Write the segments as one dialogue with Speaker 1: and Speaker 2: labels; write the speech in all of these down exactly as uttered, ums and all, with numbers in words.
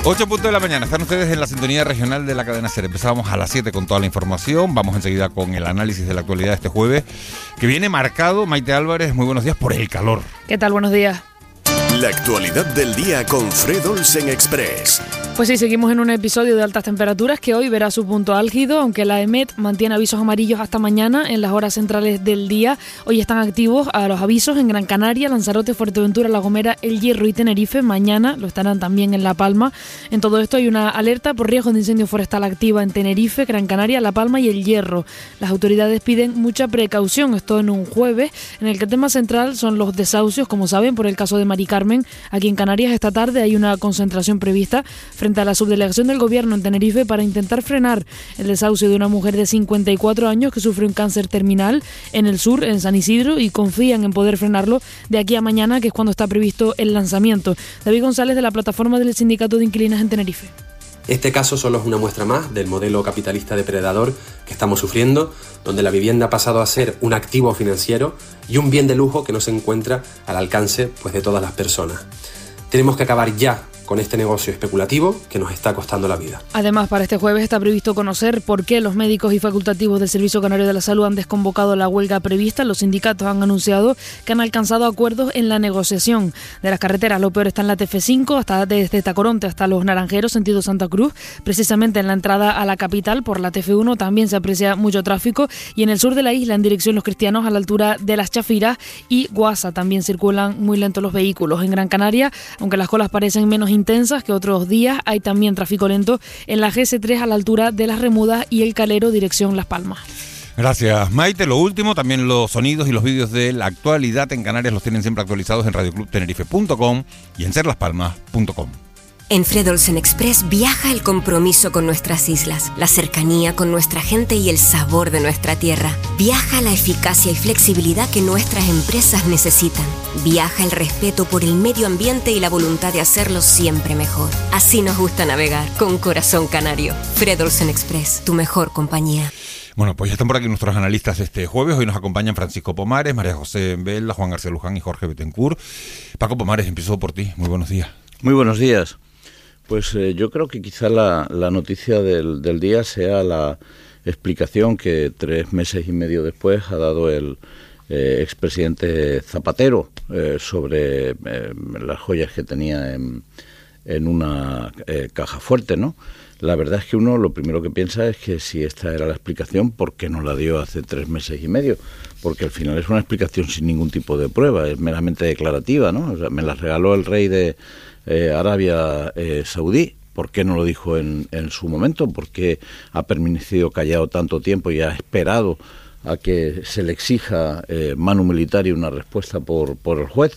Speaker 1: ocho punto de la mañana, están ustedes en la sintonía regional de la cadena SER. Empezábamos a las siete con toda la información. Vamos enseguida con el análisis de la actualidad de este jueves, que viene marcado, Maite Álvarez, muy buenos días, por el calor.
Speaker 2: ¿Qué tal? Buenos días.
Speaker 3: La actualidad del día con Fred Olsen Express.
Speaker 2: Pues sí, seguimos en un episodio de altas temperaturas que hoy verá su punto álgido, aunque la EMET mantiene avisos amarillos hasta mañana en las horas centrales del día. Hoy están activos a los avisos en Gran Canaria, Lanzarote, Fuerteventura, La Gomera, El Hierro y Tenerife. Mañana lo estarán también en La Palma. En todo esto hay una alerta por riesgo de incendio forestal activa en Tenerife, Gran Canaria, La Palma y El Hierro. Las autoridades piden mucha precaución, esto en un jueves en el que el tema central son los desahucios, como saben, por el caso de Mari Carmen. Aquí en Canarias esta tarde hay una concentración prevista frente a la subdelegación del gobierno en Tenerife para intentar frenar el desahucio de una mujer de cincuenta y cuatro años que sufre un cáncer terminal en el sur, en San Isidro, y confían en poder frenarlo de aquí a mañana, que es cuando está previsto el lanzamiento. David González, de la plataforma del Sindicato de Inquilinas en Tenerife.
Speaker 4: Este caso solo es una muestra más del modelo capitalista depredador que estamos sufriendo, donde la vivienda ha pasado a ser un activo financiero y un bien de lujo que no se encuentra al alcance, pues, de todas las personas. Tenemos que acabar ya con este negocio especulativo que nos está costando la vida.
Speaker 2: Además, para este jueves está previsto conocer por qué los médicos y facultativos del Servicio Canario de la Salud han desconvocado la huelga prevista. Los sindicatos han anunciado que han alcanzado acuerdos en la negociación de las carreteras. Lo peor está en la T F cinco, hasta desde Tacoronte hasta Los Naranjeros, sentido Santa Cruz. Precisamente en la entrada a la capital por la T F uno también se aprecia mucho tráfico, y en el sur de la isla, en dirección Los Cristianos, a la altura de Las Chafiras y Guasa, también circulan muy lentos los vehículos. En Gran Canaria, aunque las colas parecen menos intensas que otros días, hay también tráfico lento en la G S tres a la altura de Las Remudas y El Calero, dirección Las Palmas.
Speaker 1: Gracias, Maite. Lo último, también los sonidos y los vídeos de la actualidad en Canarias los tienen siempre actualizados en radio club tenerife punto com y en ser las palmas punto com.
Speaker 5: En Fred Olsen Express viaja el compromiso con nuestras islas, la cercanía con nuestra gente y el sabor de nuestra tierra. Viaja la eficacia y flexibilidad que nuestras empresas necesitan. Viaja el respeto por el medio ambiente y la voluntad de hacerlo siempre mejor. Así nos gusta navegar, con corazón canario. Fred Olsen Express, tu mejor compañía.
Speaker 1: Bueno, pues ya están por aquí nuestros analistas este jueves. Hoy nos acompañan Francisco Pomares, María José Vela, Juan García Luján y Jorge Betancourt. Paco Pomares, empiezo por ti. Muy buenos días.
Speaker 6: Muy buenos días. Pues eh, yo creo que quizá la, la noticia del, del día sea la explicación que tres meses y medio después ha dado el eh, expresidente Zapatero eh, sobre eh, las joyas que tenía en, en una eh, caja fuerte, ¿no? La verdad es que uno lo primero que piensa es que si esta era la explicación, ¿por qué no la dio hace tres meses y medio? Porque al final es una explicación sin ningún tipo de prueba, es meramente declarativa, ¿no? O sea, me la regaló el rey de eh, Arabia eh, Saudí. ¿Por qué no lo dijo en, en su momento? ¿Por qué ha permanecido callado tanto tiempo y ha esperado a que se le exija eh, manu militari una respuesta por, por el juez?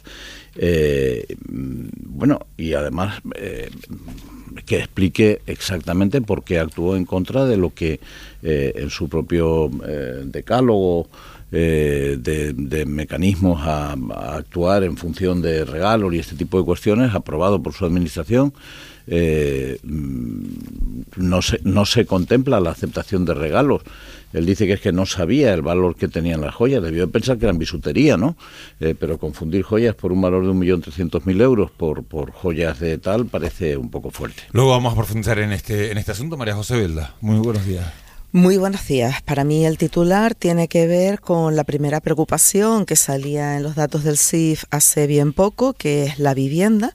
Speaker 6: Eh, bueno, y además eh, que explique exactamente por qué actuó en contra de lo que eh, en su propio eh, decálogo eh, de, de mecanismos a, a actuar en función de regalos y este tipo de cuestiones aprobado por su administración. Eh, no se, no se contempla la aceptación de regalos. Él dice que es que no sabía el valor que tenían las joyas, debió pensar que eran bisutería, ¿no? Eh, pero confundir joyas por un valor de un millón trescientos mil euros por, por joyas de tal parece un poco fuerte.
Speaker 1: Luego vamos a profundizar en este, en este asunto. María José Velda, muy buenos días.
Speaker 7: Muy buenos días. Para mí el titular tiene que ver con la primera preocupación que salía en los datos del C I F hace bien poco, que es la vivienda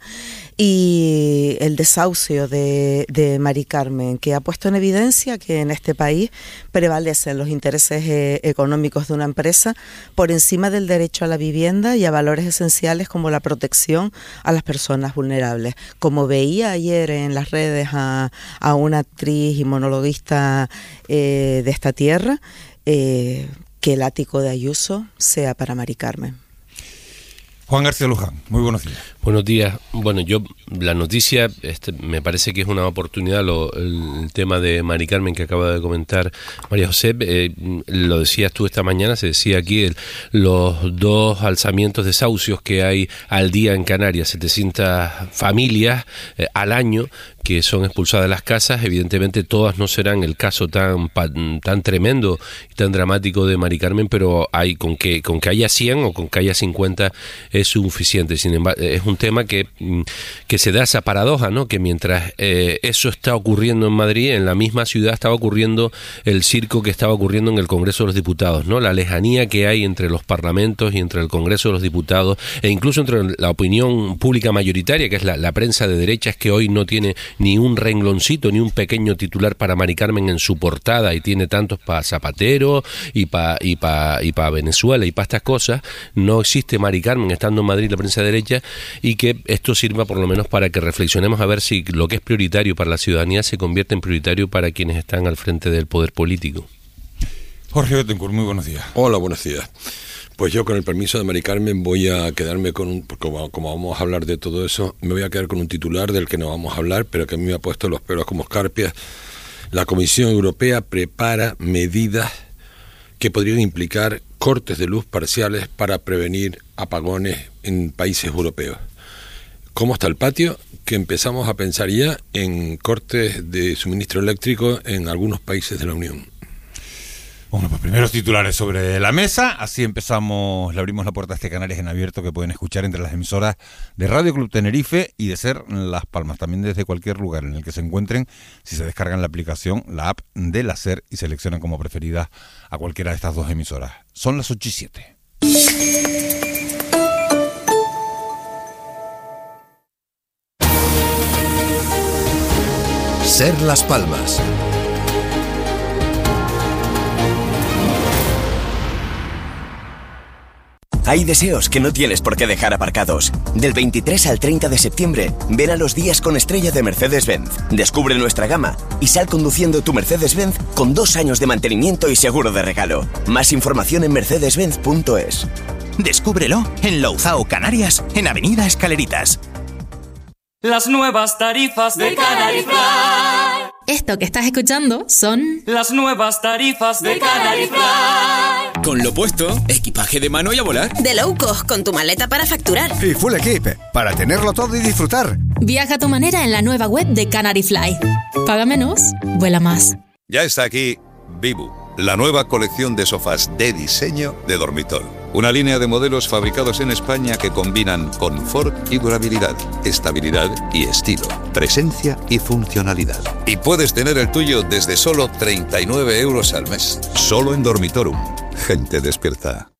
Speaker 7: y el desahucio de, de Mari Carmen, que ha puesto en evidencia que en este país prevalecen los intereses eh, económicos de una empresa por encima del derecho a la vivienda y a valores esenciales como la protección a las personas vulnerables. Como veía ayer en las redes a, a una actriz y monologuista eh, de esta tierra, eh, que el ático de Ayuso sea para Mari Carmen.
Speaker 1: Juan García Luján, muy buenos días.
Speaker 8: Buenos días. Bueno, yo, la noticia, este, me parece que es una oportunidad, lo, el, el tema de Mari Carmen que acaba de comentar María José, eh, lo decías tú esta mañana, se decía aquí, el, los dos alzamientos de desahucios que hay al día en Canarias, setecientas familias eh, al año que son expulsadas de las casas. Evidentemente todas no serán el caso tan tan tremendo y tan dramático de Mari Carmen, pero hay con que con que haya cien o con que haya cincuenta es es suficiente. Sin embargo, es un tema que, que se da esa paradoja, ¿no? Que mientras eh, eso está ocurriendo en Madrid, en la misma ciudad estaba ocurriendo el circo que estaba ocurriendo en el Congreso de los Diputados, ¿no? La lejanía que hay entre los parlamentos y entre el Congreso de los Diputados, e incluso entre la opinión pública mayoritaria, que es la, la prensa de derechas, que hoy no tiene ni un rengloncito, ni un pequeño titular para Mari Carmen en su portada, y tiene tantos para Zapatero y para y pa, y pa Venezuela y para estas cosas. No existe Mari Carmen estando en Madrid, la prensa de derecha, y que esto sirva por lo menos para que reflexionemos a ver si lo que es prioritario para la ciudadanía se convierte en prioritario para quienes están al frente del poder político.
Speaker 1: Jorge Bettencourt, muy buenos días.
Speaker 9: Hola, buenos días. Pues yo, con el permiso de Mari Carmen, voy a quedarme con un, como, como vamos a hablar de todo eso, me voy a quedar con un titular del que no vamos a hablar, pero que a mí me ha puesto los pelos como escarpias. La Comisión Europea prepara medidas que podrían implicar cortes de luz parciales para prevenir apagones en países europeos. ¿Cómo está el patio? Que empezamos a pensar ya en cortes de suministro eléctrico en algunos países de la Unión.
Speaker 1: Bueno, pues primeros titulares sobre la mesa. Así empezamos, le abrimos la puerta a este Canarias en Abierto, que pueden escuchar entre las emisoras de Radio Club Tenerife y de Ser Las Palmas, también desde cualquier lugar en el que se encuentren, si se descargan la aplicación, la app de la Ser, y seleccionan como preferida a cualquiera de estas dos emisoras. Son las ocho y siete.
Speaker 3: Ser Las Palmas.
Speaker 10: Hay deseos que no tienes por qué dejar aparcados. Del veintitrés al treinta de septiembre, ven a los días con estrella de Mercedes-Benz. Descubre nuestra gama y sal conduciendo tu Mercedes-Benz con dos años de mantenimiento y seguro de regalo. Más información en mercedes benz punto es.
Speaker 11: Descúbrelo en Louzao, Canarias, en Avenida Escaleritas.
Speaker 12: Las nuevas tarifas de Canary Fly.
Speaker 13: Esto que estás escuchando son
Speaker 12: las nuevas tarifas de Canary Fly.
Speaker 14: Con lo puesto, equipaje de mano y a volar.
Speaker 15: De low cost, con tu maleta para facturar.
Speaker 16: Y full equip, para tenerlo todo y disfrutar.
Speaker 13: Viaja a tu manera en la nueva web de Canary Fly. Paga menos, vuela más.
Speaker 17: Ya está aquí Vivu, la nueva colección de sofás de diseño de Dormitol. Una línea de modelos fabricados en España que combinan confort y durabilidad, estabilidad y estilo, presencia y funcionalidad. Y puedes tener el tuyo desde solo treinta y nueve euros al mes. Solo en Dormitorum. Gente despierta.